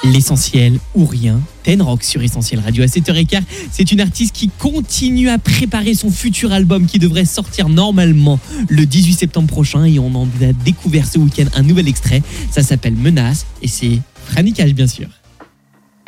L'essentiel ou rien, Ten Rock sur Essentiel Radio à 7h15. C'est une artiste qui continue à préparer son futur album qui devrait sortir normalement le 18 septembre prochain et on en a découvert ce week-end un nouvel extrait. Ça s'appelle Menace et c'est Franny Cash bien sûr.